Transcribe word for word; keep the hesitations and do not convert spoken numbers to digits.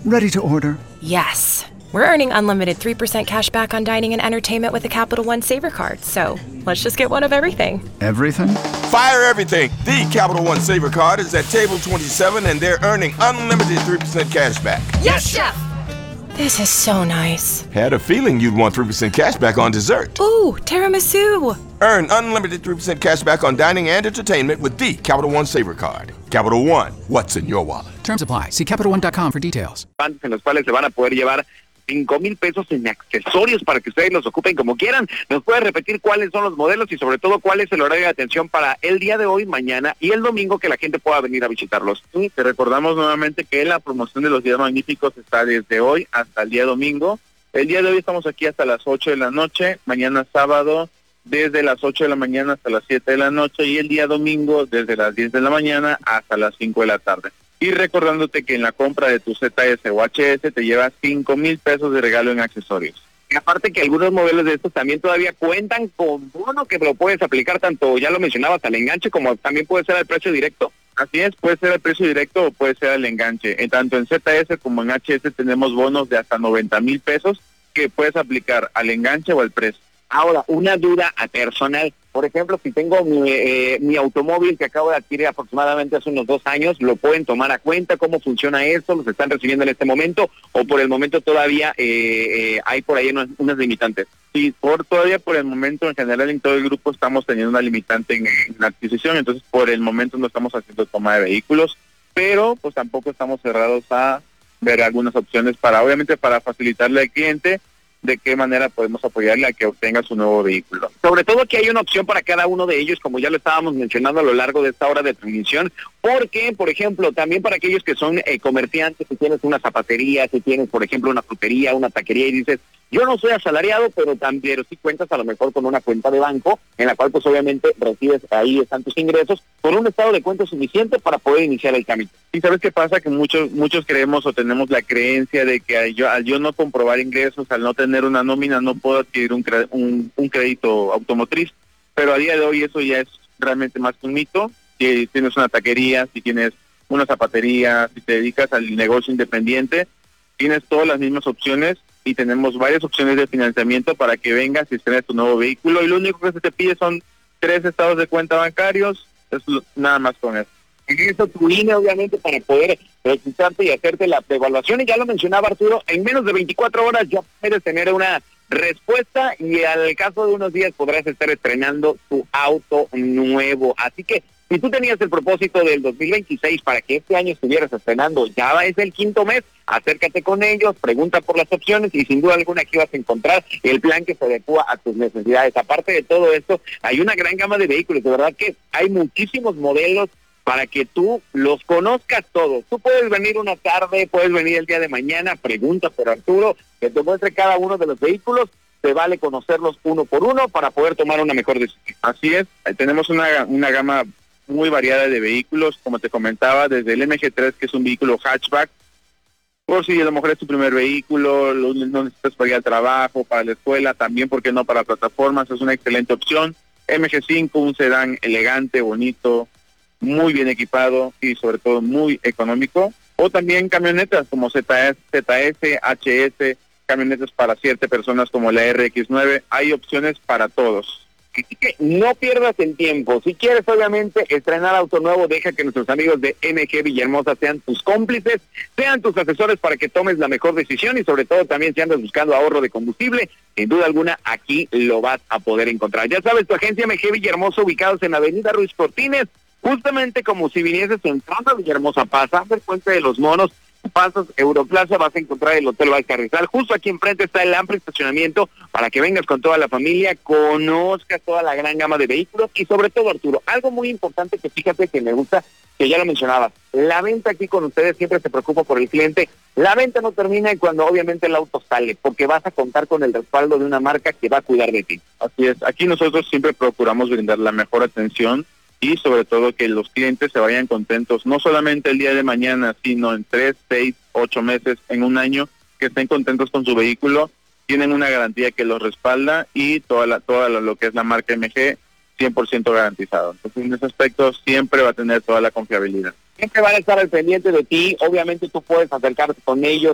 Ready to order. Yes. We're earning unlimited three percent cash back on dining and entertainment with a Capital One Saver card. So let's just get one of everything. Everything? Fire everything. The Capital One Saver card is at table twenty-seven and they're earning unlimited three percent cash back. Yes, Chef! This is so nice. Had a feeling you'd want three percent cash back on dessert. Ooh, tiramisu. Earn unlimited three percent cash back on dining and entertainment with the Capital One Saver card. Capital One, what's in your wallet? Terms apply. See Capital One dot com for details. En los cuales se van a poder llevar cinco mil pesos en accesorios para que ustedes los ocupen como quieran. ¿Nos puede repetir cuáles son los modelos y sobre todo cuál es el horario de atención para el día de hoy, mañana y el domingo que la gente pueda venir a visitarlos? Sí, te recordamos nuevamente que la promoción de los días magníficos está desde hoy hasta el día domingo. El día de hoy estamos aquí hasta las ocho de la noche, mañana sábado desde las ocho de la mañana hasta las siete de la noche y el día domingo desde las diez de la mañana hasta las cinco de la tarde. Y recordándote que en la compra de tu Z S o H S te llevas cinco mil pesos de regalo en accesorios. Y aparte que algunos modelos de estos también todavía cuentan con bono que lo puedes aplicar tanto, ya lo mencionabas, al enganche como también puede ser al precio directo. Así es, puede ser al precio directo o puede ser al enganche. En tanto en Z S como en H S tenemos bonos de hasta noventa mil pesos que puedes aplicar al enganche o al precio. Ahora, una duda personal. Por ejemplo, si tengo mi, eh, mi automóvil que acabo de adquirir aproximadamente hace unos dos años, ¿lo pueden tomar a cuenta? ¿Cómo funciona eso? ¿Los están recibiendo en este momento? ¿O por el momento todavía eh, eh, hay por ahí unas, unas limitantes? Sí, por todavía por el momento, en general en todo el grupo estamos teniendo una limitante en, en la adquisición, entonces por el momento no estamos haciendo toma de vehículos, pero pues tampoco estamos cerrados a ver algunas opciones para, obviamente, para facilitarle al cliente de qué manera podemos apoyarle a que obtenga su nuevo vehículo. Sobre todo que hay una opción para cada uno de ellos, como ya lo estábamos mencionando a lo largo de esta hora de transmisión, porque, por ejemplo, también para aquellos que son eh, comerciantes, si tienes una zapatería, si tienes, por ejemplo, una frutería, una taquería y dices, yo no soy asalariado, pero también pero sí cuentas a lo mejor con una cuenta de banco, en la cual pues obviamente recibes, ahí están tus ingresos, con un estado de cuenta suficiente para poder iniciar el trámite. ¿Y sabes qué pasa? Que muchos muchos creemos o tenemos la creencia de que al yo, al yo no comprobar ingresos, al no tener una nómina, no puedo adquirir un, un, un crédito automotriz, pero a día de hoy eso ya es realmente más que un mito. Si tienes una taquería, si tienes una zapatería, si te dedicas al negocio independiente, tienes todas las mismas opciones y tenemos varias opciones de financiamiento para que vengas y estrenes tu nuevo vehículo, y lo único que se te pide son tres estados de cuenta bancarios, es lo, nada más con eso. En eso tu I N E, obviamente, para poder registrarte y hacerte la evaluación, y ya lo mencionaba Arturo, en menos de veinticuatro horas ya puedes tener una respuesta y al caso de unos días podrás estar estrenando tu auto nuevo. Así que si tú tenías el propósito del dos mil veintiséis para que este año estuvieras estrenando, ya es el quinto mes, acércate con ellos, pregunta por las opciones y sin duda alguna aquí vas a encontrar el plan que se adecua a tus necesidades. Aparte de todo esto, hay una gran gama de vehículos, de verdad que hay muchísimos modelos para que tú los conozcas todos. Tú puedes venir una tarde, puedes venir el día de mañana, pregunta por Arturo, que te muestre cada uno de los vehículos, te vale conocerlos uno por uno para poder tomar una mejor decisión. Así es, tenemos una, una gama muy variada de vehículos, como te comentaba, desde el M G tres, que es un vehículo hatchback, por si a lo mejor es tu primer vehículo, lo, no necesitas para ir al trabajo, para la escuela, también, ¿por qué no?, para plataformas, es una excelente opción. M G cinco, un sedán elegante, bonito, muy bien equipado y sobre todo muy económico. O también camionetas como Z S, Z S, H S, camionetas para siete personas como la R X nueve, hay opciones para todos. Así que no pierdas el tiempo. Si quieres, obviamente, estrenar auto nuevo, deja que nuestros amigos de M G Villahermosa sean tus cómplices, sean tus asesores para que tomes la mejor decisión y sobre todo también si andas buscando ahorro de combustible, sin duda alguna aquí lo vas a poder encontrar. Ya sabes, tu agencia M G Villahermosa, ubicados en Avenida Ruiz Cortines, justamente como si vinieses entrando a Villahermosa, pasas del Puente de los Monos, pasas Europlaza, vas a encontrar el Hotel Valcarrizal. Justo aquí enfrente está el amplio estacionamiento para que vengas con toda la familia, conozcas toda la gran gama de vehículos y sobre todo, Arturo, algo muy importante que fíjate que me gusta, que ya lo mencionabas, la venta aquí con ustedes siempre se preocupa por el cliente. La venta no termina cuando obviamente el auto sale, porque vas a contar con el respaldo de una marca que va a cuidar de ti. Así es, aquí nosotros siempre procuramos brindar la mejor atención y sobre todo que los clientes se vayan contentos, no solamente el día de mañana, sino en tres, seis, ocho meses, en un año, que estén contentos con su vehículo, tienen una garantía que los respalda y toda la toda la, lo que es la marca M G, cien por ciento garantizado. Entonces, en ese aspecto siempre va a tener toda la confiabilidad. Siempre van a estar al pendiente de ti, obviamente tú puedes acercarte con ellos,